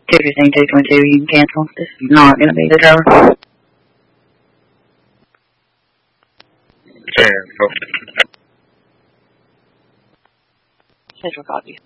215, 222, you can cancel. This is not going to be the driver. Cancel. Central copy.